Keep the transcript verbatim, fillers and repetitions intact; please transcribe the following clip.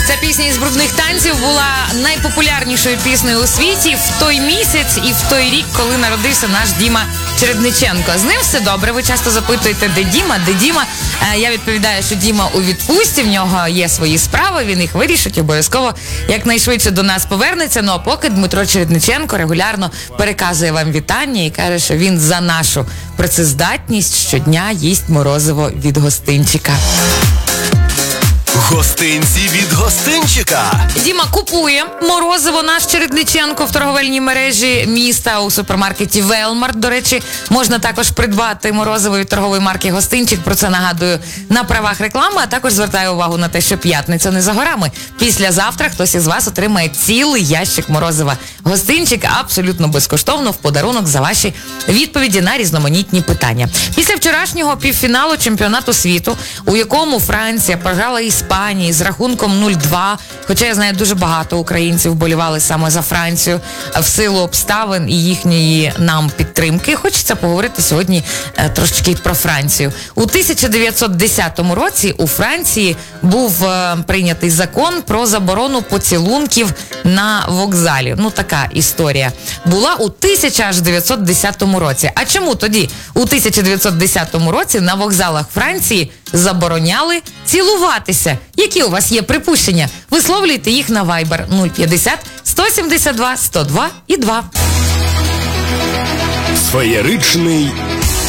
Ця пісня із брудних танців була найпопулярнішою піснею у світі в той місяць і в той рік, коли народився наш Діма Чередниченко. З ним все добре. Ви часто запитуєте, де Діма, де Діма. Я відповідаю, що Діма у відпустці, в нього є свої справи, він їх вирішить, обов'язково якнайшвидше до нас повернеться. Ну а поки Дмитро Чередниченко регулярно переказує вам вітання і каже, що він за нашу працездатність щодня їсть морозиво від гостинчика. Гостинці від гостинчика. Діма купує морозиво наш Чередниченко в торговельній мережі міста у супермаркеті Велмарт. До речі, можна також придбати морозиво від торгової марки Гостинчик. Про це нагадую на правах реклами, а також звертаю увагу на те, що п'ятниця не за горами. Післязавтра хтось із вас отримає цілий ящик морозива Гостинчик абсолютно безкоштовно в подарунок за ваші відповіді на різноманітні питання. Після вчорашнього півфіналу чемпіонату світу, у якому Франція програла Іспанії з рахунком нуль-два, хоча я знаю, дуже багато українців вболівали саме за Францію в силу обставин і їхньої нам підтримки. Хочеться поговорити сьогодні е, трошечки про Францію. У тисяча дев'ятсот десятому році у Франції був е, прийнятий закон про заборону поцілунків на вокзалі. Ну, така історія була у тисяча дев'ятсот десятому році. А чому тоді у тисяча дев'ятсот десятому році на вокзалах Франції забороняли цілуватися? Які у вас є припущення? Висловлюйте їх на Viber нуль п'ятдесят сто сімдесят два сто два і два. Феєричний